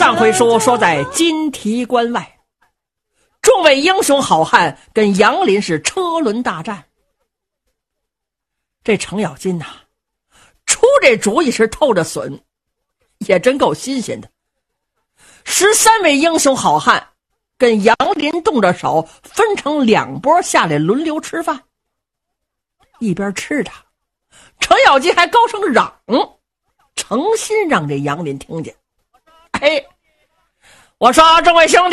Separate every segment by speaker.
Speaker 1: 上回书说在金提关外，众位英雄好汉跟杨林是车轮大战。这程咬金出这主意是透着损，也真够新鲜的。13位英雄好汉跟杨林动着手，分成2波下来轮流吃饭。一边吃着，程咬金还高声嚷，诚心让这杨林听见。我说众位兄弟，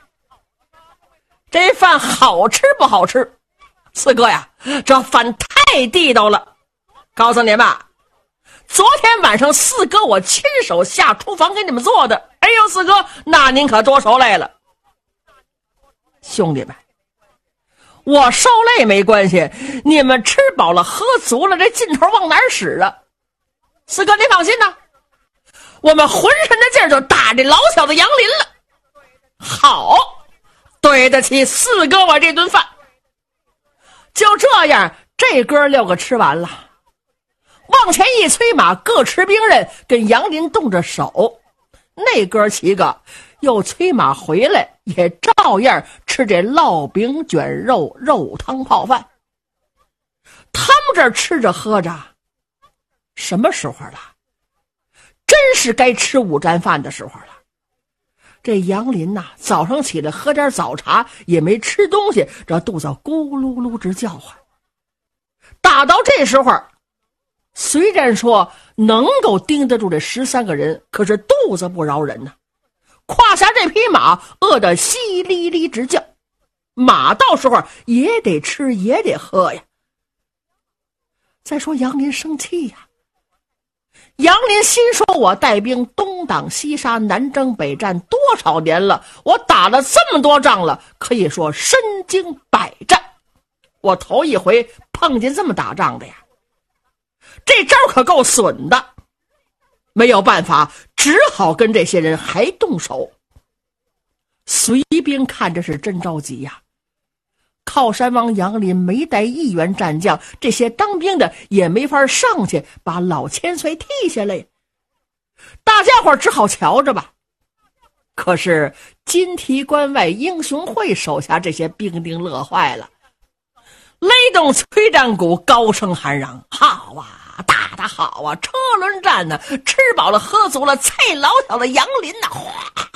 Speaker 1: 这饭好吃不好吃？四哥呀，这饭太地道了。告诉你们，昨天晚上四哥我亲手下厨房给你们做的。哎呦，四哥，那您可多受累了。兄弟们，我受累没关系，你们吃饱了喝足了，这劲头往哪儿使啊？四哥您放心呐，我们浑身的劲儿就打这老小子杨林了。好，对得起四哥我这顿饭。就这样，这哥6个吃完了，往前一催马，各持兵刃，跟杨林动着手。那哥7个又催马回来，也照样吃这烙饼卷肉、肉汤泡饭。他们这儿吃着喝着，什么时候了？真是该吃午餐饭的时候了。这杨林早上起来喝点早茶，也没吃东西，这肚子咕噜噜直叫唤。打到这时候，虽然说能够盯得住这13个人，可是肚子不饶人胯下这匹马饿得淅沥沥直叫，马到时候也得吃也得喝呀。再说杨林生气呀，杨林心说，我带兵东挡西杀，南征北战多少年了，我打了这么多仗了，可以说身经百战，我头一回碰见这么打仗的呀，这招可够损的。没有办法，只好跟这些人还动手。随兵看着是真着急呀，靠山王杨林没带1员战将，这些当兵的也没法上去把老千岁替下来，大家伙只好瞧着吧。可是金提关外英雄会手下这些兵丁乐坏了，雷动催战鼓，高声喊嚷，好啊，打得好啊，车轮战呢，吃饱了喝足了，菜老小的杨林哗，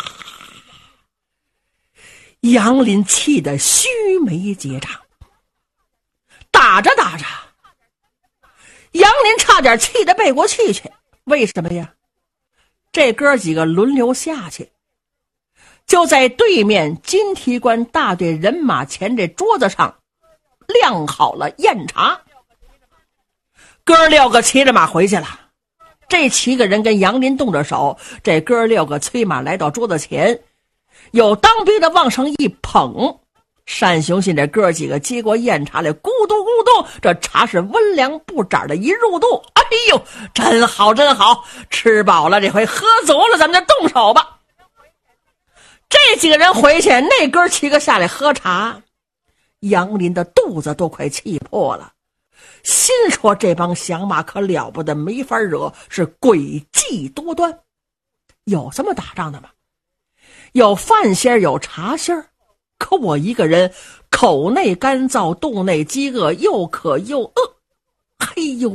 Speaker 1: 杨林气得须眉结账。打着打着，杨林差点气得背过气去。为什么呀？这哥几个轮流下去，就在对面金提关大队人马前这桌子上晾好了酽茶。哥6个骑着马回去了，这7个人跟杨林动着手，这哥6个催马来到桌子前，有当兵的往上一捧，单雄信这哥几个接过酽茶来，咕嘟咕嘟，这茶是温凉不盏的一入肚。哎呦，真好真好，吃饱了这回喝足了，咱们就动手吧。这几个人回去，那哥7个下来喝茶，杨林的肚子都快气破了，心说这帮响马可了不得，没法惹，是诡计多端。有这么打仗的吗？有饭仙有茶仙，可我一个人口内干燥，肚内饥饿，又渴又饿。哎呦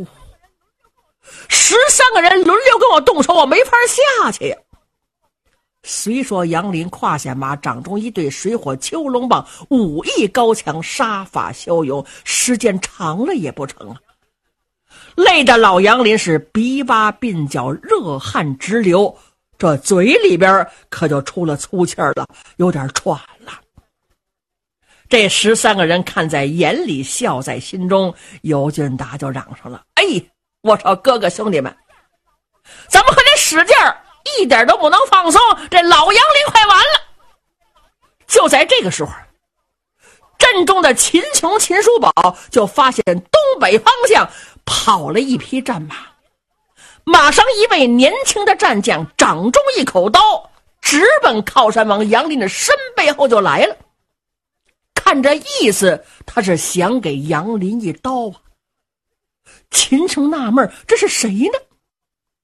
Speaker 1: ，13个人轮流跟我动手，我没法下去呀。虽说杨林胯下马，掌中一对水火秋龙棒，武艺高强，杀法骁勇，时间长了也不成啊。累得老杨林是鼻洼鬓角，热汗直流，这嘴里边可就出了粗气儿了，有点喘了。这13个人看在眼里，笑在心中，尤俊达就嚷上了，我说哥哥兄弟们，咱们可得使劲儿，一点都不能放松，这老杨林快完了。就在这个时候，阵中的秦琼秦叔宝就发现东北方向跑了一匹战马，马上一位年轻的战将掌中一口刀，直奔靠山王杨林的身背后就来了。看这意思，他是想给杨林一刀啊。秦琼纳闷，这是谁呢？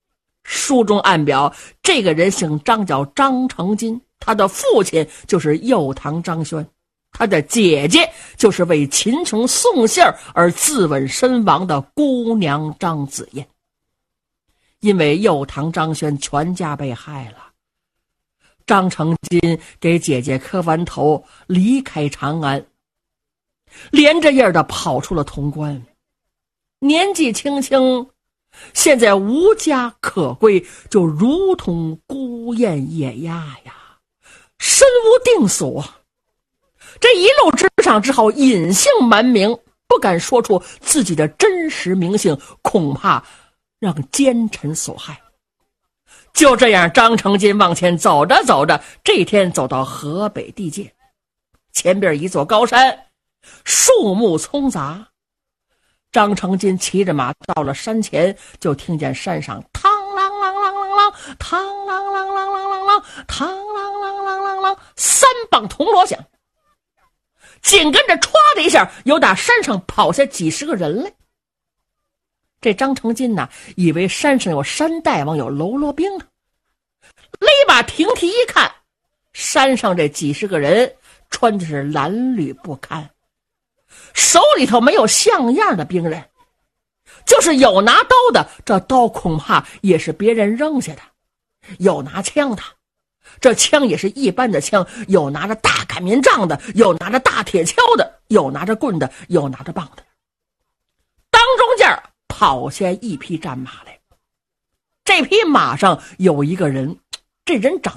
Speaker 1: 书中暗表，这个人姓张，叫张成金，他的父亲就是右堂张轩，他的姐姐就是为秦琼送信而自刎身亡的姑娘张子燕。因为右堂张轩全家被害了，张成金给姐姐磕完头，离开长安，连着夜的跑出了潼关。年纪轻轻，现在无家可归，就如同孤雁野鸭呀，身无定所。这一路之上只好隐姓埋名，不敢说出自己的真实名姓，恐怕让奸臣所害。就这样，张成金往前走着走着，这天走到河北地界，前边一座高山，树木葱杂。张成金骑着马到了山前，就听见山上嘡啷啷啷啷啷，嘡啷啷啷啷啷啷，嘡啷啷啷啷啷，三棒铜锣响。紧跟着歘的一下，由打山上跑下几十个人来。这张成金呢，以为山上有山大王，有喽啰兵呢，勒把停蹄一看，山上这几十个人穿的是褴褛不堪，手里头没有像样的兵刃，就是有拿刀的，这刀恐怕也是别人扔下的；有拿枪的，这枪也是一般的枪；有拿着大擀面杖的，有拿着大铁锹的，有拿着棍的，有拿着棒的。当中间跑下一匹战马来，这匹马上有一个人，这人长